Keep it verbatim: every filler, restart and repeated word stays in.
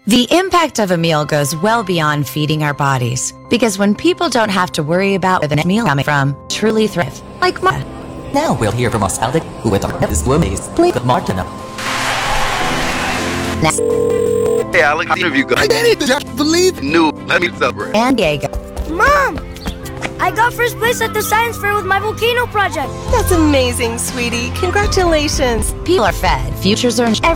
The impact of a meal goes well beyond feeding our bodies, because when people don't have to worry about where the next meal coming from, truly thrive. Like Marta. Now we'll hear from Osvaldo, who with our is women's play with Martin. Hey, I like the interview go. I did it. Believe New. Let me celebrate. And Diego. Mom! I got first place at the science fair with my volcano project. That's amazing, sweetie. Congratulations. People are fed, futures are